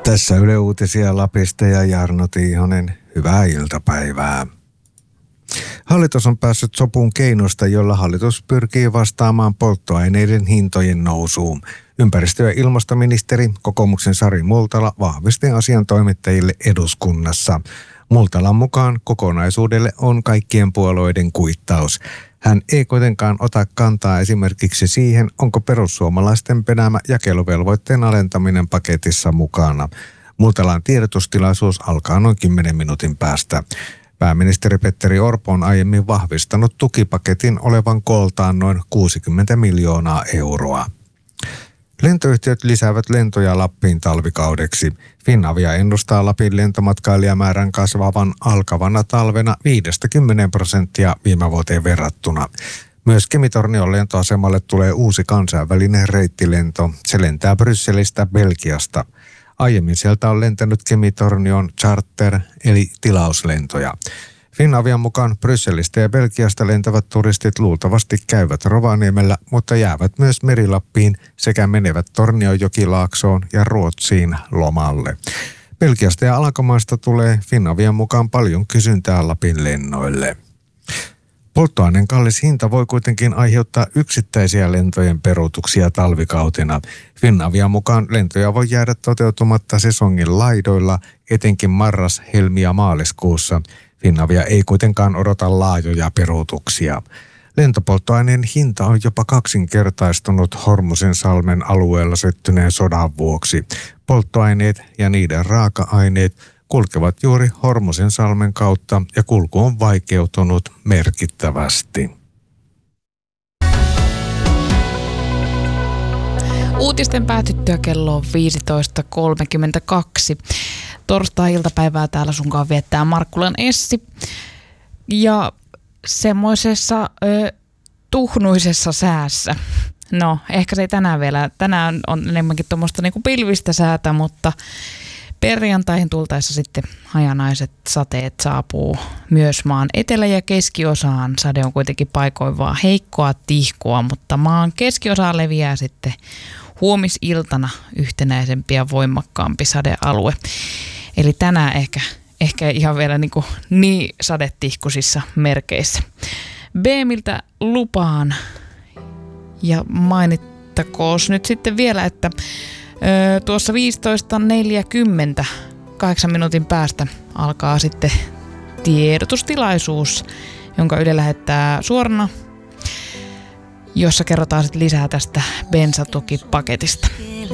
Tässä Yle Uutisia Lapista ja Jarno Tiihonen. Hyvää iltapäivää. Hallitus on päässyt sopuun keinosta, jolla hallitus pyrkii vastaamaan polttoaineiden hintojen nousuun. Ympäristö- ja ilmastoministeri, kokoomuksen Sari Multala, vahvisti asian toimittajille eduskunnassa. Multalan mukaan kokonaisuudelle on kaikkien puolueiden kuittaus. Hän ei kuitenkaan ota kantaa esimerkiksi siihen, onko perussuomalaisten penäämä jakeluvelvoitteen alentaminen paketissa mukana. Multalan tiedotustilaisuus alkaa noin 10 minuutin päästä. Pääministeri Petteri Orpo on aiemmin vahvistanut tukipaketin olevan kooltaan noin 60 miljoonaa euroa. Lentoyhtiöt lisäävät lentoja Lappiin talvikaudeksi. Finavia ennustaa Lapin lentomatkailijamäärän kasvavan alkavana talvena 50% viime vuoteen verrattuna. Myös Kemi-Tornion lentoasemalle tulee uusi kansainvälinen reittilento. Se lentää Brysselistä Belgiasta. Aiemmin sieltä on lentänyt Kemi-Tornion charter eli tilauslentoja. Finavian mukaan Brysselistä ja Belgiasta lentävät turistit luultavasti käyvät Rovaniemellä, mutta jäävät myös Merilappiin sekä menevät Tornionjokilaaksoon ja Ruotsiin lomalle. Belgiasta ja Alankomaista tulee Finavian mukaan paljon kysyntää Lapin lennoille. Polttoaineen kallis hinta voi kuitenkin aiheuttaa yksittäisiä lentojen peruutuksia talvikautena. Finavian mukaan lentoja voi jäädä toteutumatta sesongin laidoilla, etenkin marras-, helmi- ja maaliskuussa. Finavia ei kuitenkaan odota laajoja peruutuksia. Lentopolttoaineen hinta on jopa kaksinkertaistunut Hormuzinsalmen alueella syttyneen sodan vuoksi. Polttoaineet ja niiden raaka-aineet kulkevat juuri Hormuzinsalmen kautta ja kulku on vaikeutunut merkittävästi. Uutisten päätyttyä kello on 15.32. Torstai-iltapäivää täällä sunkaan viettää Markkulan Essi. Ja semmoisessa tuhnuisessa säässä. No, ehkä se ei tänään vielä. Tänään on enemmänkin tuommoista niinku pilvistä säätä, mutta perjantaihin tultaessa sitten hajanaiset sateet saapuu myös maan etelä- ja keskiosaan. Sade on kuitenkin paikoin vaan heikkoa tihkua, mutta maan keskiosaan leviää sitten huomisiltana yhtenäisempi ja voimakkaampi sadealue. Eli tänään ehkä ihan vielä niin sadetihkusissa merkeissä. BMiltä lupaan ja mainittakoos nyt sitten vielä, että tuossa 15.40 8 minuutin päästä alkaa sitten tiedotustilaisuus, jonka Yle lähettää suorana, jossa kerrotaan sitten lisää tästä bensatukipaketista.